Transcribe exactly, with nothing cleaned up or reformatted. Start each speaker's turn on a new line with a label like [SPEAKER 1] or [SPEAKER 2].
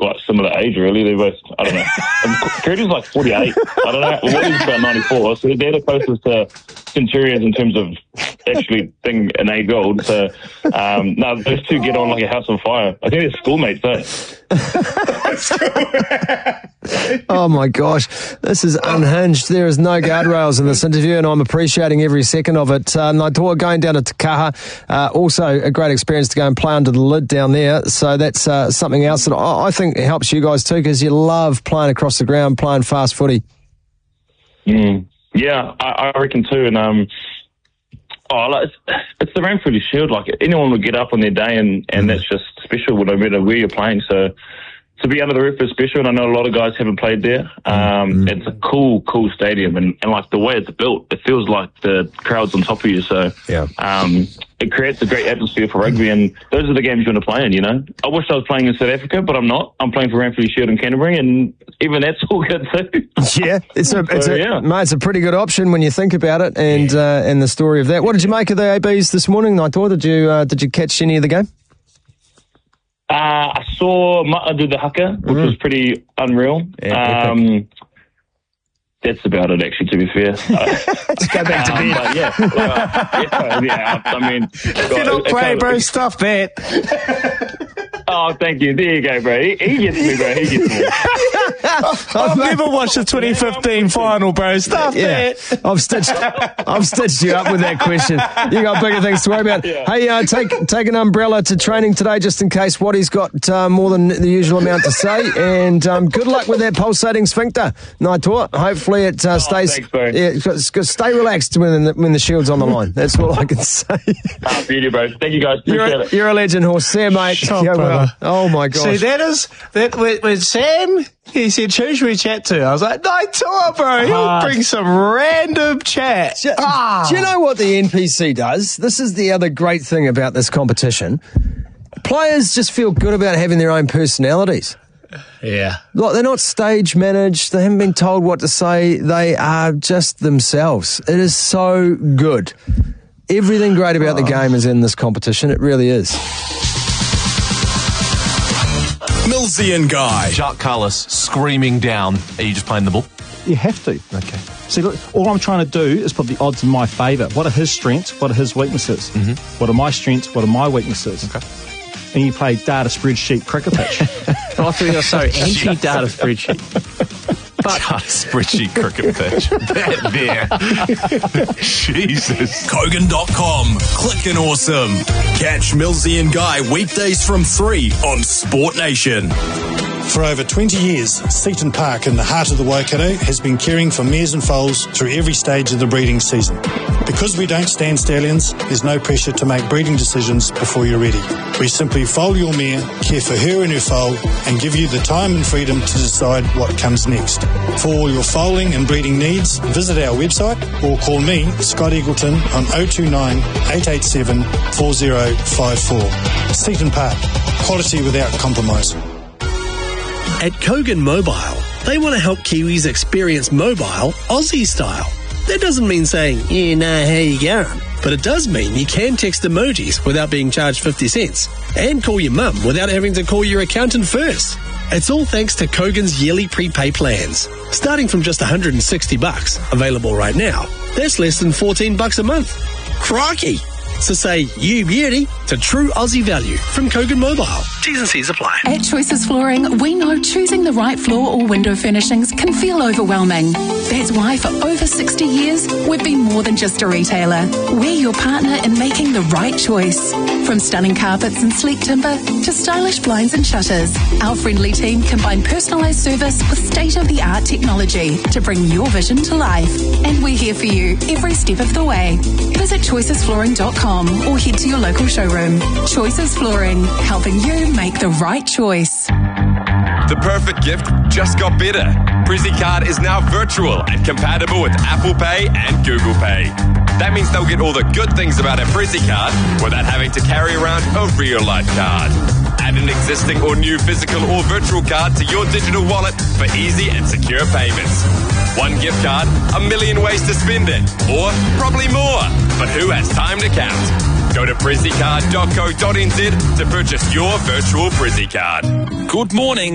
[SPEAKER 1] quite similar age, really. They're both, I don't know. Curdy's like forty-eight. I don't know. Wally's about ninety-four. So they're the closest to Centurions in terms of actually being an age old. So, um, no, those two get on like a house on fire. I think they're schoolmates, eh?
[SPEAKER 2] Oh my gosh, this is unhinged. There is no guardrails in this interview, and I'm appreciating every second of it. Uh, Naitoa going down to Te Kaha, uh, also a great experience to go and play under the lid down there. So that's uh, something else that I, I think helps you guys too, because you love playing across the ground, playing fast footy.
[SPEAKER 1] Mm. Yeah, I, I reckon too. And um, oh, like, it's, it's the Ranfurly Shield. Like anyone would get up on their day, and, and that's just special, no matter where you're playing. So to be under the roof is special, and I know a lot of guys haven't played there. Um, mm. It's a cool, cool stadium, and, and like the way it's built, it feels like the crowd's on top of you. So
[SPEAKER 2] yeah.
[SPEAKER 1] um, it creates a great atmosphere for rugby, and those are the games you want to play in, you know. I wish I was playing in South Africa, but I'm not. I'm playing for Ranfurly Shield in Canterbury, and even that's all good too.
[SPEAKER 2] Yeah, it's a, it's,
[SPEAKER 1] so,
[SPEAKER 2] a,
[SPEAKER 1] yeah.
[SPEAKER 2] mate, it's a pretty good option when you think about it, and
[SPEAKER 1] yeah.
[SPEAKER 2] uh, and the story of that. What did you make of the A Bs this morning, Naitoa? Did you uh, did you catch any of the game?
[SPEAKER 1] Uh, I saw Mata do the haka, which mm. was pretty unreal.
[SPEAKER 2] Yeah,
[SPEAKER 1] um, that's about it, actually, to be fair.
[SPEAKER 2] Let's go back to
[SPEAKER 1] um,
[SPEAKER 2] bed.
[SPEAKER 1] But yeah, well, yeah, yeah, I mean...
[SPEAKER 3] If you're not playing, bro, stuff that.
[SPEAKER 1] Oh, thank you. There you go, bro. He, he gets me, bro. He gets me.
[SPEAKER 3] I've never watched the twenty fifteen final, bro. Stuff
[SPEAKER 2] yeah.
[SPEAKER 3] that.
[SPEAKER 2] I've stitched, I've stitched you up with that question. You got bigger things to worry about.
[SPEAKER 1] Yeah.
[SPEAKER 2] Hey, uh, take take an umbrella to training today, just in case Waddy's got uh, more than the usual amount to say. And um, good luck with that pulsating sphincter, Naitoa. Hopefully it uh, stays.
[SPEAKER 1] Oh, thanks, bro.
[SPEAKER 2] Yeah, stay relaxed when the, when the shield's on the line. That's all I can say.
[SPEAKER 1] Ah, beauty, bro. Thank you, guys. Appreciate
[SPEAKER 2] You're a,
[SPEAKER 1] it.
[SPEAKER 2] you're a legend, horse. See you, mate.
[SPEAKER 3] Stop,
[SPEAKER 2] Go well. Oh my gosh.
[SPEAKER 3] See, that is that when, when Sam he said, "Who should we chat to?" I was like, "Naitoa, bro. He'll
[SPEAKER 1] Ah.
[SPEAKER 3] bring some random chat."
[SPEAKER 2] Do,
[SPEAKER 3] ah.
[SPEAKER 2] do you know what the N P C does? This is the other great thing about this competition. Players just feel good about having their own personalities.
[SPEAKER 3] Yeah.
[SPEAKER 2] Like, they're not stage managed. They haven't been told what to say. They are just themselves. It is so good. Everything great about the game is in this competition. It really is.
[SPEAKER 4] Millsy and Guy.
[SPEAKER 5] Jacques Carlos screaming down. Are you just playing the ball?
[SPEAKER 6] You have to.
[SPEAKER 5] Okay.
[SPEAKER 6] See, look, all I'm trying to do is put the odds in my favour. What are his strengths? What are his weaknesses?
[SPEAKER 5] Mm-hmm.
[SPEAKER 6] What are my strengths? What are my weaknesses?
[SPEAKER 5] Okay.
[SPEAKER 6] And you play data spreadsheet cricket pitch.
[SPEAKER 3] I thought you were so anti-data spreadsheet.
[SPEAKER 5] But spreadsheet cricket pitch. That there. Jesus.
[SPEAKER 4] Kogan dot com. Clickin' awesome. Catch Millsy and Guy weekdays from three on Sport Nation.
[SPEAKER 7] For over twenty years, Seaton Park in the heart of the Waikato has been caring for mares and foals through every stage of the breeding season. Because we don't stand stallions, there's no pressure to make breeding decisions before you're ready. We simply foal your mare, care for her and her foal, and give you the time and freedom to decide what comes next. For all your foaling and breeding needs, visit our website or call me, Scott Eagleton, on oh two nine, eight eight seven, four oh five four. Seaton Park, quality without compromise.
[SPEAKER 8] At Kogan Mobile, they want to help Kiwis experience mobile Aussie style. That doesn't mean saying, yeah, nah, how you going? But it does mean you can text emojis without being charged fifty cents and call your mum without having to call your accountant first. It's all thanks to Kogan's yearly prepay plans. Starting from just one hundred sixty bucks, available right now, that's less than fourteen bucks a month. Crikey! So say you beauty to true Aussie value from Kogan Mobile. T's and C's apply.
[SPEAKER 9] At Choices Flooring, we know choosing the right floor or window furnishings can feel overwhelming. That's why for over sixty years, we've been more than just a retailer. We're your partner in making the right choice. From stunning carpets and sleek timber to stylish blinds and shutters, our friendly team combine personalised service with state-of-the-art technology to bring your vision to life. And we're here for you every step of the way. Visit choices flooring dot com or head to your local showroom. Choices Flooring, helping you make the right choice.
[SPEAKER 10] The perfect gift just got better. Prizzy Card is now virtual and compatible with Apple Pay and Google Pay. That means they'll get all the good things about a Prizzy Card without having to carry around a real-life card. Add an existing or new physical or virtual card to your digital wallet for easy and secure payments. One gift card, a million ways to spend it, or probably more, but who has time to count? Go to prizzy card dot co dot n z to purchase your virtual Prizzy Card.
[SPEAKER 4] Good morning.